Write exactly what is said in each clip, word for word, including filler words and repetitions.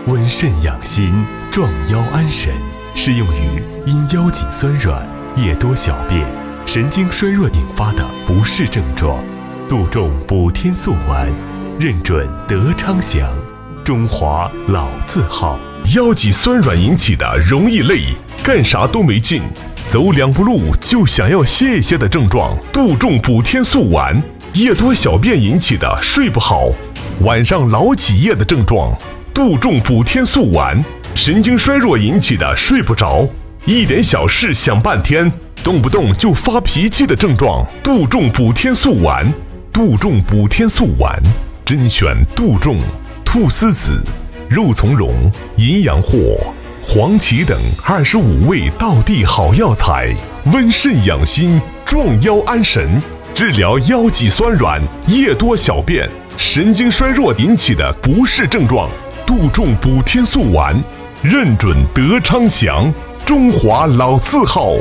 温肾养心，壮腰安神，适用于因腰脊酸软、夜多小便、神经衰弱引发的不适症状。杜仲补天素丸，认准德昌祥，中华老字号。 腰脊酸软引起的容易累，干啥都没劲，走两步路就想要歇一歇的症状，杜仲补天素丸。夜多小便引起的睡不好，晚上老起夜的症状，杜仲补天素丸。神经衰弱引起的睡不着，一点小事想半天，动不动就发脾气的症状，杜仲补天素丸。杜仲补天素丸，甄选杜仲、菟丝子、肉苁蓉、银阳藿、黄芪等二十五味道地好药材，温肾养心，壮腰安神，治疗腰脊酸软、夜多小便、神经衰弱引起的不适症状。杜仲补天素丸，认准德昌祥，中华老字号。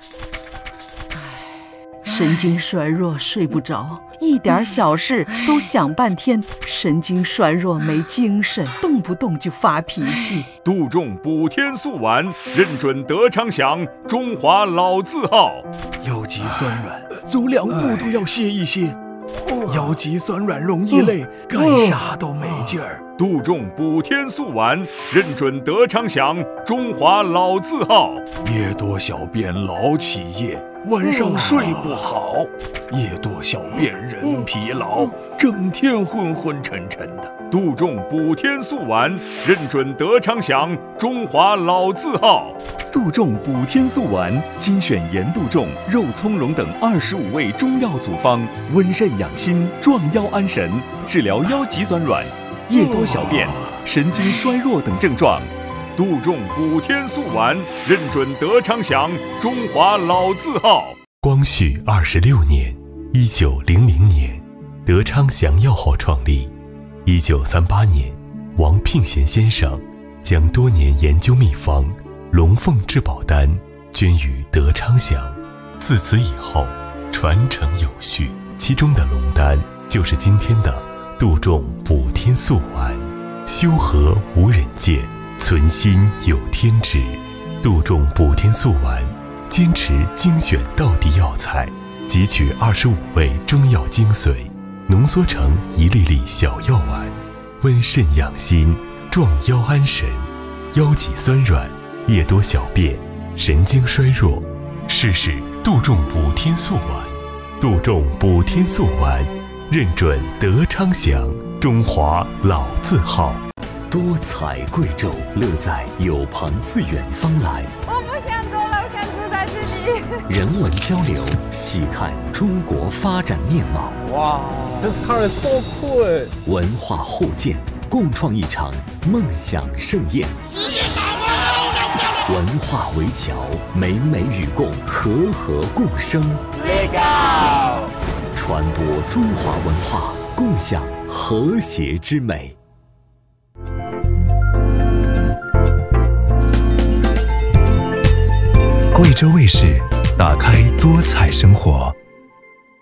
神经衰弱睡不着，一点小事都想半天，神经衰弱没精神，动不动就发脾气。 杜仲补天素丸，认准德昌祥，中华老字号。 腰脊酸软，走两步都要歇一歇。腰脊酸软容易累，干啥都没劲儿。 杜仲补天素丸，认准德昌祥，中华老字号。 夜多小便老起夜，晚上睡不好，夜多小便人疲劳，整天昏昏沉沉的。 杜仲补天素丸，认准德昌祥，中华老字号。 杜仲补天素丸，精选盐杜仲、肉苁蓉等二十五味中药组方，温肾养心，壮腰安神，治疗腰脊酸软、夜多小便、神经衰弱等症状。 杜仲补天素丸，认准德昌祥，中华老字号。 光绪二十六年，一九零零年，德昌祥药号创立。一九三八年，王聘贤先生将多年研究秘方龙凤至宝丹捐于德昌祥，自此以后传承有序，其中的龙丹就是今天的杜仲补天素丸。修和无人见，存心有天知。杜仲补天素丸坚持精选道地药材，汲取二十五味中药精髓，浓缩成一粒粒小药丸，温肾养心，壮腰安神。腰脊酸软、夜多小便、神经衰弱，试试杜仲补天素丸。杜仲补天素丸，认准德昌祥，中华老字号。 多彩贵州，乐在有朋自远方来。 我不想走了，我想住在这里。 人文交流，细看中国发展面貌。 哇 ，This car is so cool！ 文化互鉴，共创一场梦想盛宴。 世界大牌， 文化围桥，美美与共，和和共生。 Legal！ 传播中华文化，共享和谐之美。 贵州卫视，打开多彩生活。